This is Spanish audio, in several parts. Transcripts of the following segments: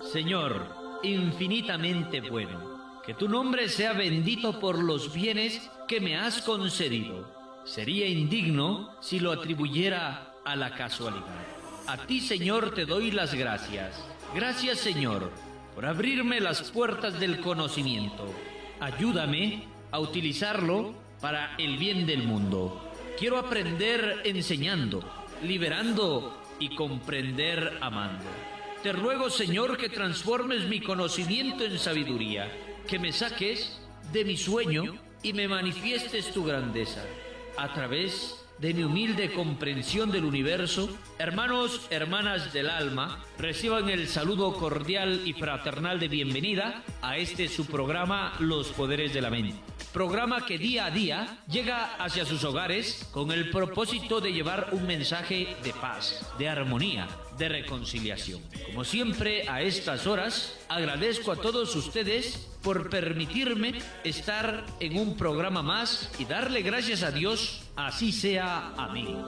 Señor, infinitamente bueno, que tu nombre sea bendito por los bienes que me has concedido. Sería indigno si lo atribuyera a la casualidad. A ti, Señor, te doy las gracias. Gracias, Señor, por abrirme las puertas del conocimiento. Ayúdame a utilizarlo para el bien del mundo. Quiero aprender enseñando, liberando y comprender amando. Te ruego, Señor, que transformes mi conocimiento en sabiduría, que me saques de mi sueño y me manifiestes tu grandeza. A través de mi humilde comprensión del universo, hermanos, hermanas del alma, reciban el saludo cordial y fraternal de bienvenida a este su programa Los Poderes de la Mente. Programa que día a día llega hacia sus hogares con el propósito de llevar un mensaje de paz, de armonía, de reconciliación. Como siempre, a estas horas, agradezco a todos ustedes por permitirme estar en un programa más y darle gracias a Dios, así sea. Amén.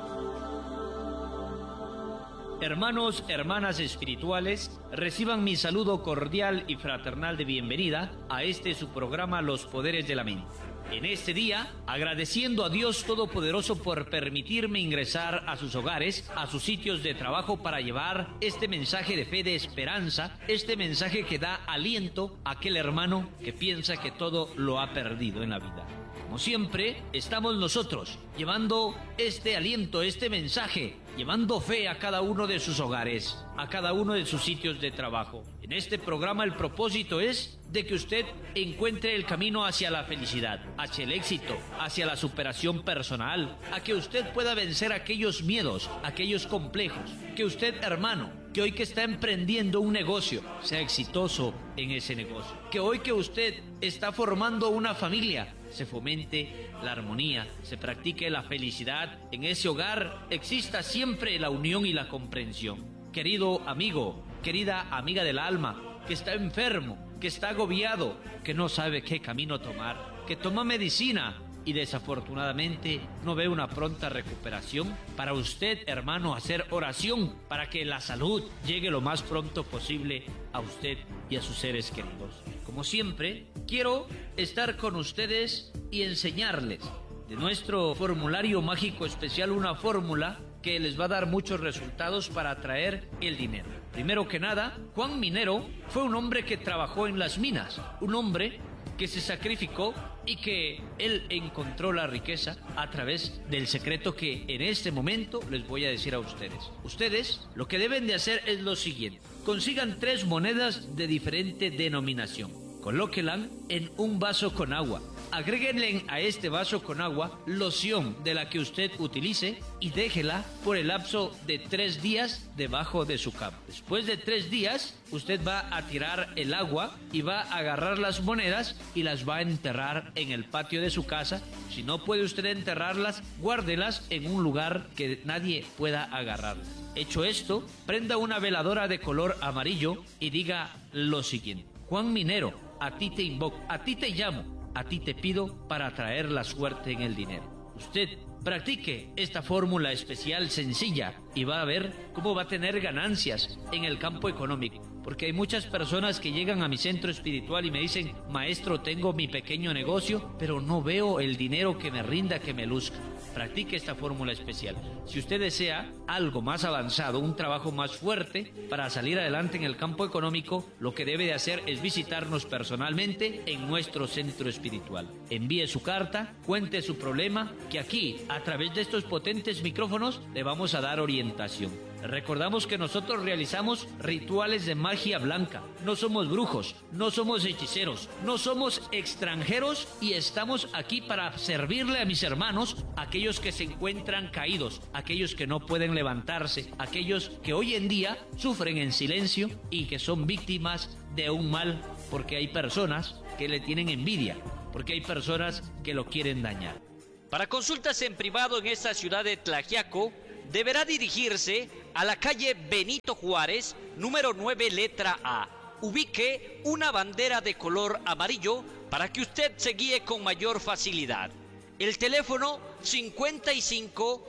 Hermanos, hermanas espirituales, reciban mi saludo cordial y fraternal de bienvenida a este su programa Los Poderes de la Mente. En este día, agradeciendo a Dios Todopoderoso por permitirme ingresar a sus hogares, a sus sitios de trabajo para llevar este mensaje de fe, de esperanza, este mensaje que da aliento a aquel hermano que piensa que todo lo ha perdido en la vida. Como siempre, estamos nosotros llevando este aliento, este mensaje, llevando fe a cada uno de sus hogares, a cada uno de sus sitios de trabajo. En este programa el propósito es de que usted encuentre el camino hacia la felicidad, hacia el éxito, hacia la superación personal, a que usted pueda vencer aquellos miedos, aquellos complejos, que usted, hermano, que hoy que está emprendiendo un negocio, sea exitoso en ese negocio, que hoy que usted está formando una familia, se fomente la armonía, se practique la felicidad, en ese hogar exista siempre la unión y la comprensión. Querido amigo, querida amiga del alma, que está enfermo, que está agobiado, que no sabe qué camino tomar, que toma medicina y desafortunadamente no ve una pronta recuperación, para usted, hermano, hacer oración para que la salud llegue lo más pronto posible a usted y a sus seres queridos. Como siempre, quiero estar con ustedes y enseñarles de nuestro formulario mágico especial una fórmula que les va a dar muchos resultados para atraer el dinero. Primero que nada, Juan Minero fue un hombre que trabajó en las minas, un hombre que se sacrificó y que él encontró la riqueza a través del secreto que en este momento les voy a decir a ustedes. Ustedes lo que deben de hacer es lo siguiente: consigan 3 monedas de diferente denominación, colóquenlas en un vaso con agua. Agréguenle a este vaso con agua loción de la que usted utilice y déjela por el lapso de 3 días debajo de su cama. Después de 3 días, usted va a tirar el agua y va a agarrar las monedas y las va a enterrar en el patio de su casa. Si no puede usted enterrarlas, guárdelas en un lugar que nadie pueda agarrarlas. Hecho esto, prenda una veladora de color amarillo y diga lo siguiente: Juan Minero, a ti te invoco, a ti te llamo, a ti te pido para atraer la suerte en el dinero. Usted practique esta fórmula especial sencilla y va a ver cómo va a tener ganancias en el campo económico. Porque hay muchas personas que llegan a mi centro espiritual y me dicen: maestro, tengo mi pequeño negocio, pero no veo el dinero que me rinda, que me luzca. Practique esta fórmula especial. Si usted desea algo más avanzado, un trabajo más fuerte para salir adelante en el campo económico, lo que debe de hacer es visitarnos personalmente en nuestro centro espiritual. Envíe su carta, cuente su problema, que aquí, a través de estos potentes micrófonos, le vamos a dar orientación. Recordamos que nosotros realizamos rituales de magia blanca. No somos brujos, no somos hechiceros, no somos extranjeros y estamos aquí para servirle a mis hermanos, aquellos que se encuentran caídos, aquellos que no pueden levantarse, aquellos que hoy en día sufren en silencio y que son víctimas de un mal porque hay personas que le tienen envidia, porque hay personas que lo quieren dañar. Para consultas en privado en esta ciudad de Tlaxiaco, deberá dirigirse a la calle Benito Juárez, número 9, letra A. Ubique una bandera de color amarillo para que usted se guíe con mayor facilidad. El teléfono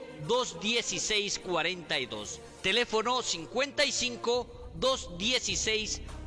55-216-42. Teléfono 55-216-42.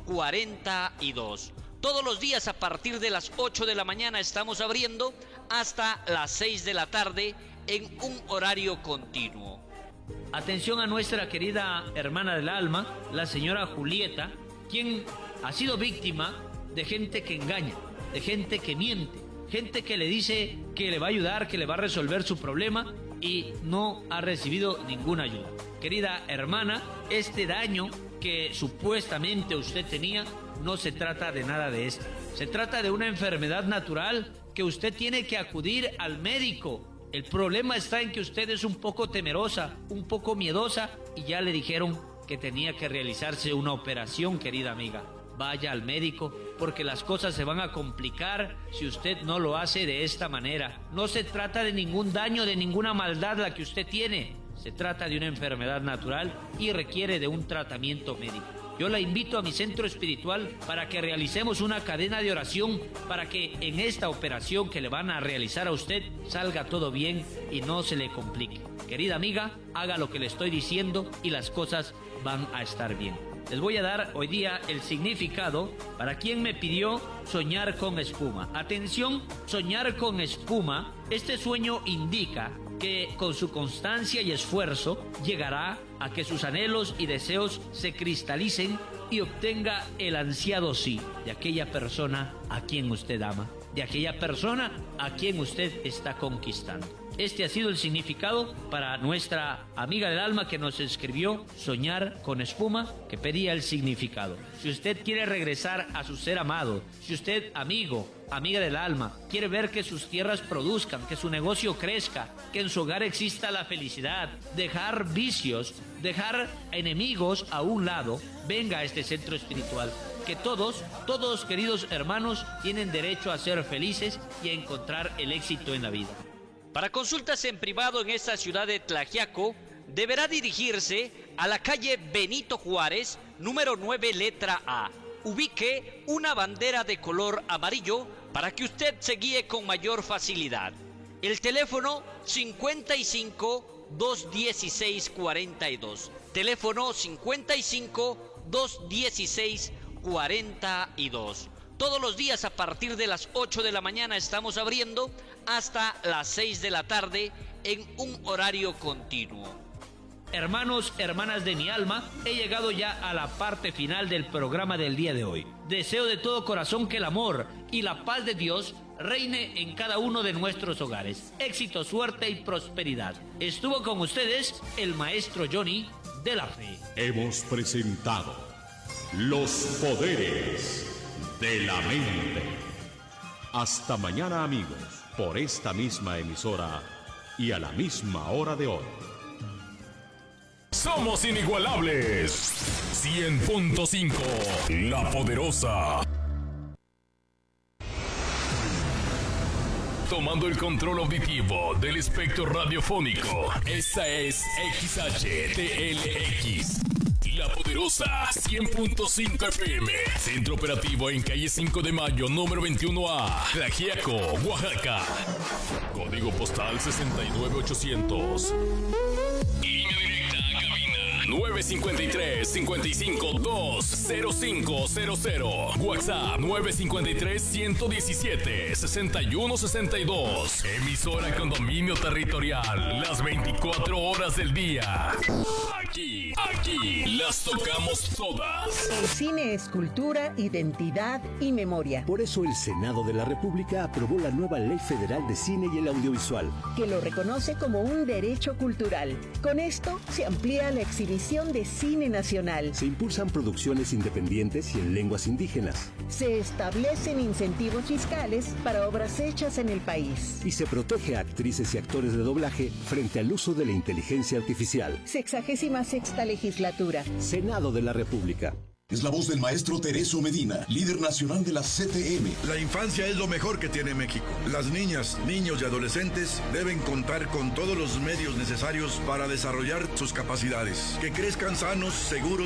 42. Todos los días a partir de las 8 de la mañana estamos abriendo hasta las 6 de la tarde en un horario continuo. Atención a nuestra querida hermana del alma, la señora Julieta, quien ha sido víctima de gente que engaña, de gente que miente, gente que le dice que le va a ayudar, que le va a resolver su problema y no ha recibido ninguna ayuda. Querida hermana, este daño que supuestamente usted tenía no se trata de nada de esto. Se trata de una enfermedad natural que usted tiene que acudir al médico. El problema está en que usted es un poco temerosa, un poco miedosa y ya le dijeron que tenía que realizarse una operación, querida amiga. Vaya al médico porque las cosas se van a complicar si usted no lo hace de esta manera. No se trata de ningún daño, de ninguna maldad la que usted tiene. Se trata de una enfermedad natural y requiere de un tratamiento médico. Yo la invito a mi centro espiritual para que realicemos una cadena de oración para que en esta operación que le van a realizar a usted salga todo bien y no se le complique. Querida amiga, haga lo que le estoy diciendo y las cosas van a estar bien. Les voy a dar hoy día el significado para quien me pidió soñar con espuma. Atención, soñar con espuma. Este sueño indica que con su constancia y esfuerzo llegará a que sus anhelos y deseos se cristalicen y obtenga el ansiado sí de aquella persona a quien usted ama, de aquella persona a quien usted está conquistando. Este ha sido el significado para nuestra amiga del alma que nos escribió soñar con espuma, que pedía el significado. Si usted quiere regresar a su ser amado, si usted, amigo, amiga del alma, quiere ver que sus tierras produzcan, que su negocio crezca, que en su hogar exista la felicidad, dejar vicios, dejar enemigos a un lado, venga a este centro espiritual. Que todos queridos hermanos, tienen derecho a ser felices y a encontrar el éxito en la vida. Para consultas en privado en esta ciudad de Tlaxiaco, deberá dirigirse a la calle Benito Juárez, número 9, letra A. Ubique una bandera de color amarillo para que usted se guíe con mayor facilidad. El teléfono 55 216 42. Teléfono 55 216 42. Todos los días a partir de las 8 de la mañana estamos abriendo hasta las 6 de la tarde en un horario continuo. Hermanos, hermanas de mi alma, he llegado ya a la parte final del programa del día de hoy. Deseo de todo corazón que el amor y la paz de Dios reine en cada uno de nuestros hogares. Éxito, suerte y prosperidad. Estuvo con ustedes el maestro Johnny de la Fe. Hemos presentado Los Poderes de la Mente. Hasta mañana, amigos, por esta misma emisora y a la misma hora de hoy. Somos inigualables. 100.5 La Poderosa. Tomando el control auditivo del espectro radiofónico. Esta es XHTLX. La Poderosa 100.5 FM. Centro operativo en calle 5 de Mayo, número 21A, Tlaxiaco, Oaxaca. Código postal 69800. Línea directa a cabina 953-55-20500. WhatsApp 953-117-6162. Emisora con dominio territorial las 24 horas del día. Aquí las tocamos todas. El cine es cultura, identidad y memoria. Por eso el Senado de la República aprobó la nueva Ley Federal de Cine y el Audiovisual, que lo reconoce como un derecho cultural. Con esto se amplía la exhibición de cine nacional. Se impulsan producciones independientes y en lenguas indígenas. Se establecen incentivos fiscales para obras hechas en el país. Y se protege a actrices y actores de doblaje frente al uso de la inteligencia artificial. 66ª legislatura. Senado de la República. Es la voz del maestro Tereso Medina, líder nacional de la CTM. La infancia es lo mejor que tiene México. Las niñas, niños y adolescentes deben contar con todos los medios necesarios para desarrollar sus capacidades. Que crezcan sanos, seguros